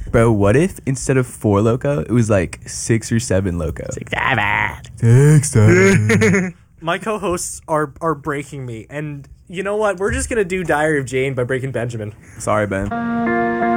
Bro, what if instead of 4 Loco, it was like 6 or 7 Loco? 6, 7. 6, 7. My co-hosts are breaking me. And you know what? We're just going to do Diary of Jane by Breaking Benjamin. Sorry, Ben.